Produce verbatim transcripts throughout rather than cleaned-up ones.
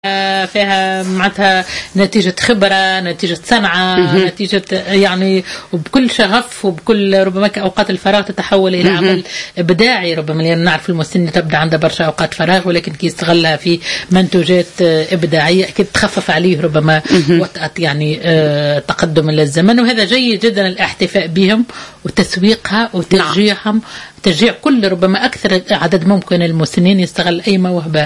فيها معناتها نتيجة خبرة، نتيجة صنعة، نتيجة يعني وبكل شغف وبكل ربما أوقات الفراغ تتحول إلى عمل إبداعي. ربما لأن نعرف المسن تبدأ عنده برشا أوقات فراغ، ولكن كي يستغلها في منتوجات إبداعية أكيد تخفف عليه ربما وطأة يعني تقدم للزمن. وهذا جيد جدا الاحتفاء بهم وتسويقها وتشجيعهم، تشجيع كل ربما أكثر عدد ممكن المسنين يستغل أي موهبة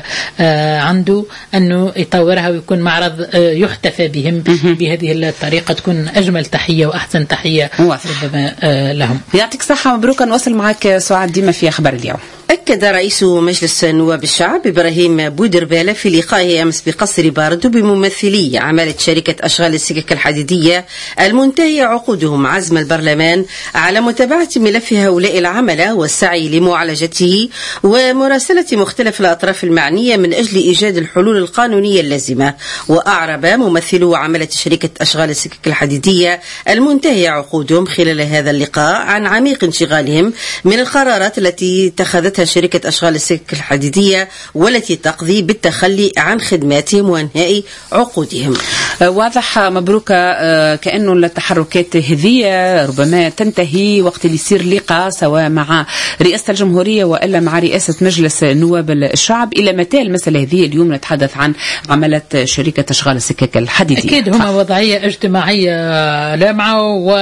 عنده أنه يطورها ويكون معرض يحتفى بهم بهذه الطريقة. تكون أجمل تحية وأحسن تحية ربما لهم. يعطيك صحة، مبروك. نواصل معك سعاد ديما في أخبار اليوم. أكد رئيس مجلس نواب الشعب إبراهيم بودربالة في لقائه أمس بقصر باردو بممثلي عمالة شركة أشغال السكك الحديدية المنتهية عقودهم عزم البرلمان على متابعة ملف هؤلاء العملة والسعي لمعالجته ومراسلة مختلف الأطراف المعنية من أجل إيجاد الحلول القانونية اللازمة. وأعرب ممثلو عمالة شركة أشغال السكك الحديدية المنتهية عقودهم خلال هذا اللقاء عن عميق انشغالهم من القرارات التي اتخذتها شركة أشغال السكك الحديدية والتي تقضي بالتخلي عن خدماتهم وانهاء عقودهم. واضح، مبروك. كأنه التحركات هذه ربما تنتهي وقت اللي يصير لقاء سواء مع رئاسة الجمهورية وإلا مع رئاسة مجلس نواب الشعب. إلى متى المسألة هذه؟ اليوم نتحدث عن عملة شركة أشغال السكك الحديدية. أكيد هما وضعية اجتماعية لامعة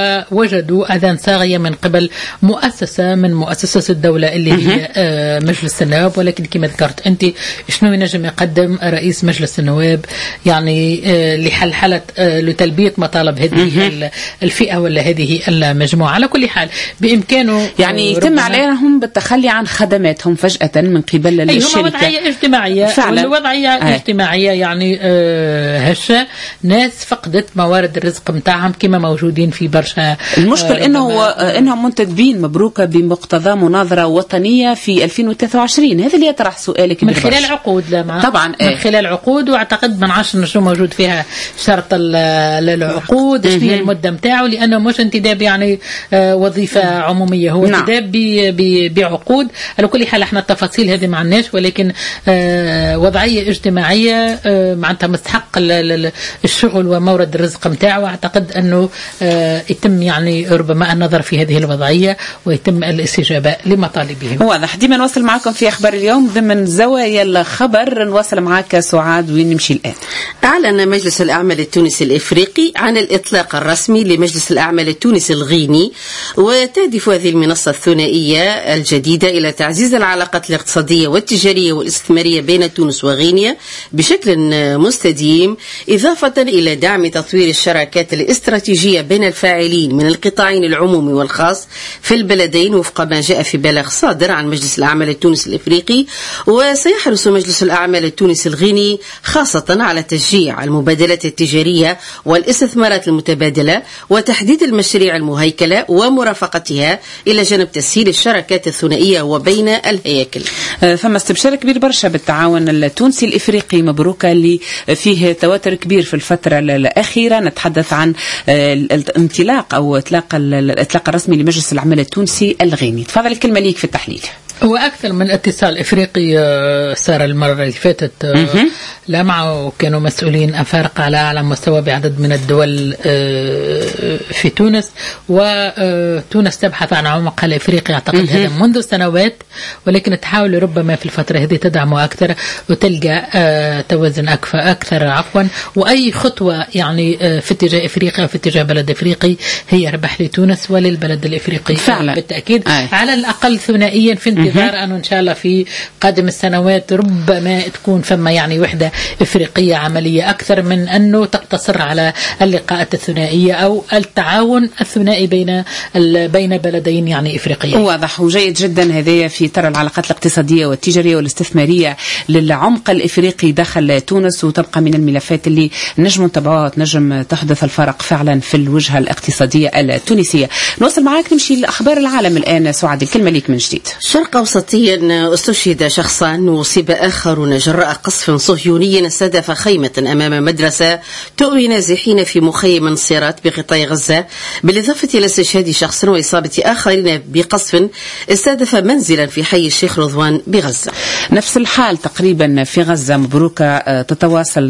ووجدوا أذان صاغية من قبل مؤسسة من مؤسسة الدولة اللي هي مجلس النواب. ولكن كما ذكرت أنت، شنو ينجم يقدم رئيس مجلس النواب يعني لحلحلة لتلبية مطالب هذه الفئة ولا هذه المجموعة؟ على كل حال بإمكانه يعني يتم عليهم بالتخلي عن خدماتهم فجأة من قبل أي الشركة. هم وضعية اجتماعية فعلا. وضعية أي. اجتماعية يعني آه هشة، ناس فقدت موارد الرزق متاعهم كما موجودين في برشا. المشكل آه إنه آه إنهم منتدبين مبروك بمقتضى مناظرة وطنية في ألفين وثلاثة وعشرين. هذا اللي يطرح سؤالك من خلال عقود لما طبعا من ايه. خلال عقود، واعتقد من عشر شو موجود فيها شرط العقود، ايش هي المدة متاعه، لأنه مش انتداب يعني آه وظيفة عمومية، هو نعم. انتداب بعقود. على كل حال احنا التفاصيل هذه ما عندناش، ولكن آه وضعية اجتماعية آه معناتها مستحق الشغل ومورد الرزق متاعه. اعتقد انه آه يتم يعني ربما النظر في هذه الوضعية ويتم الاستجابة لمطالبهم. واضح. ديما نواصل معكم في أخبار اليوم ضمن زوايا الخبر. نواصل معك سعاد، وين نمشي الآن؟ أعلن مجلس الأعمال التونسي الإفريقي عن الإطلاق الرسمي لمجلس الأعمال التونسي الغيني، وتهدف هذه المنصة الثنائية الجديدة إلى تعزيز العلاقات الاقتصادية والتجارية والاستثمارية بين تونس وغينيا بشكل مستديم، إضافة إلى دعم تطوير الشراكات الاستراتيجية بين الفاعلين من القطاعين العمومي والخاص في البلدين وفق ما جاء في بلاغ صادر عن مجلس الأعمال التونسي الإفريقي. وسيحرص مجلس الأعمال التونسي الغيني خاصة على تشجيع المبادلات التجارية والاستثمارات المتبادلة وتحديد المشاريع المهيكلة ومرافقتها إلى جانب تسهيل الشراكات الثنائية وبين الهياكل. فما استبشار كبير برشا بالتعاون التونسي الإفريقي مبروك، اللي فيه تواتر كبير في الفترة الأخيرة. نتحدث عن الانطلاق أو إطلاق الإطلاق الرسمي لمجلس الأعمال التونسي الغيني. تفضل الكلمة ليك في التحليل. هو أكثر من اتصال إفريقي صار المرة اللي فاتت لمعه، وكانوا مسؤولين أفارقة على أعلى مستوى بعدد من الدول في تونس. وتونس تبحث عن عمق الإفريقي أعتقد هذا منذ سنوات، ولكن تحاول ربما في الفترة هذه تدعمه أكثر وتلقى توازن أكثر عفوا. وأي خطوة يعني في اتجاه إفريقيا وفي اتجاه بلد إفريقي هي ربح لتونس وللبلد الإفريقي فعلا. بالتأكيد. أي. على الأقل ثنائيا في انتظار أنه إن شاء الله في قادم السنوات ربما تكون فما يعني وحدة إفريقية عملية أكثر من أنه تقتصر على اللقاءات الثنائية أو التعاون الثنائي بين بين بلدين يعني إفريقيين. واضح وجيد جدا. هذه في ترى العلاقات الاقتصادية والتجارية والاستثمارية للعمق الإفريقي داخل تونس، وتبقى من الملفات اللي نجم نتابعوها نجم تحدث الفرق فعلا في الوجهة الاقتصادية التونسية. نوصل معاك نمشي لأخبار العالم الآن. سعاد الكلمة ليك من جديد. شرق أوسطيا استشهد شخصان وأصيب آخرون جراء قصف صهيوني استهدف خيمة أمام مدرسة تؤوي نازحين في مخيم صيرات بقطاع غزة، بالإضافة إلى استشهاد شخص وإصابة آخرين بقصف استهدف منزلا في حي الشيخ رضوان بغزة. نفس الحال تقريبا في غزة. مبروك. تتواصل